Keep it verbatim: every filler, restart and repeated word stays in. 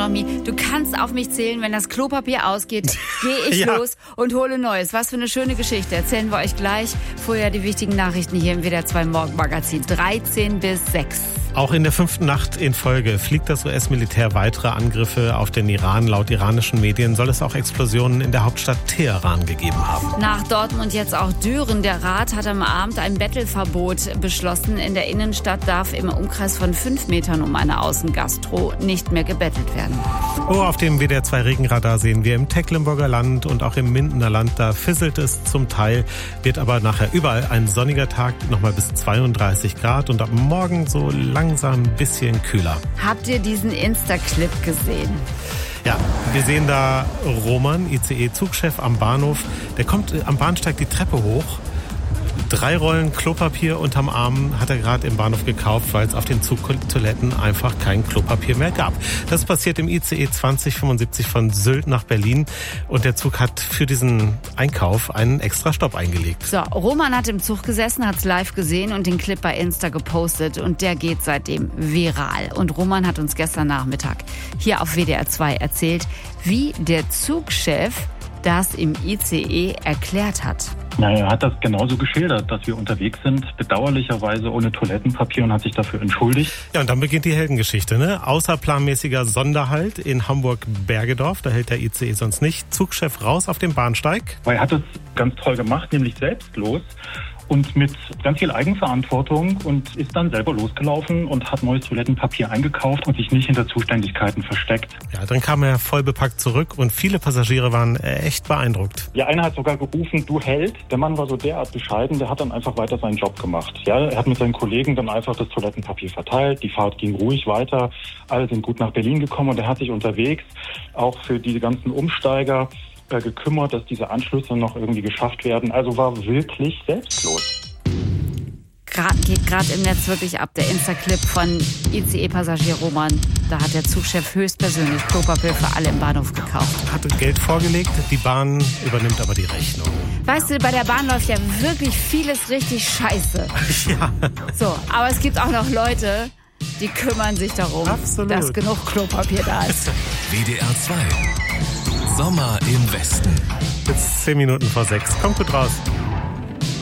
Economy. Du kannst auf mich zählen, wenn das Klopapier ausgeht, gehe ich ja. los und hole Neues. Was für eine schöne Geschichte. Erzählen wir euch gleich. Vorher die wichtigen Nachrichten hier im W D R zwei Morgenmagazin. dreizehn bis sechs. Auch in der fünften Nacht in Folge fliegt das U S-Militär weitere Angriffe auf den Iran. Laut iranischen Medien soll es auch Explosionen in der Hauptstadt Teheran gegeben haben. Nach Dortmund jetzt auch Düren. Der Rat hat am Abend ein Bettelverbot beschlossen. In der Innenstadt darf im Umkreis von fünf Metern um eine Außengastro nicht mehr gebettelt werden. Oh, auf dem W D R zwei Regenradar sehen wir im Tecklenburger Land und auch im Mindener Land. Da fisselt es zum Teil, wird aber nachher überall ein sonniger Tag, nochmal bis zweiunddreißig Grad und ab morgen so langsam ein bisschen kühler. Habt ihr diesen Insta-Clip gesehen? Ja, wir sehen da Roman, I C E-Zugchef am Bahnhof. Der kommt am Bahnsteig die Treppe hoch. Drei Rollen Klopapier unterm Arm hat er gerade im Bahnhof gekauft, weil es auf den Zugtoiletten einfach kein Klopapier mehr gab. Das passiert im I C E zwanzig fünfundsiebzig von Sylt nach Berlin und der Zug hat für diesen Einkauf einen extra Stopp eingelegt. So, Roman hat im Zug gesessen, hat es live gesehen und den Clip bei Insta gepostet und der geht seitdem viral. Und Roman hat uns gestern Nachmittag hier auf W D R zwei erzählt, wie der Zugchef das im I C E erklärt hat. Na, er hat das genauso geschildert, dass wir unterwegs sind, bedauerlicherweise ohne Toilettenpapier und hat sich dafür entschuldigt. Ja, und dann beginnt die Heldengeschichte, ne? Außerplanmäßiger Sonderhalt in Hamburg-Bergedorf, da hält der I C E sonst nicht. Zugchef raus auf dem Bahnsteig. Weil er hat es ganz toll gemacht, nämlich selbstlos und mit ganz viel Eigenverantwortung und ist dann selber losgelaufen und hat neues Toilettenpapier eingekauft und sich nicht hinter Zuständigkeiten versteckt. Ja, dann kam er voll bepackt zurück und viele Passagiere waren echt beeindruckt. Ja, einer hat sogar gerufen, du Held. Der Mann war so derart bescheiden, der hat dann einfach weiter seinen Job gemacht. Ja, er hat mit seinen Kollegen dann einfach das Toilettenpapier verteilt, die Fahrt ging ruhig weiter, alle sind gut nach Berlin gekommen und er hat sich unterwegs auch für diese ganzen Umsteiger gekümmert, dass diese Anschlüsse noch irgendwie geschafft werden. Also war wirklich selbstlos. Grad, geht gerade im Netz wirklich ab, der Insta-Clip von I C E-Passagier Roman. Da hat der Zugchef höchstpersönlich Klopapier für alle im Bahnhof gekauft. Hatte Geld vorgelegt, die Bahn übernimmt aber die Rechnung. Weißt du, bei der Bahn läuft ja wirklich vieles richtig scheiße. Ja. So, aber es gibt auch noch Leute, die kümmern sich darum, Absolut. dass genug Klopapier da ist. W D R zwei Sommer im Westen. Jetzt zehn Minuten vor sechs. Kommt gut raus.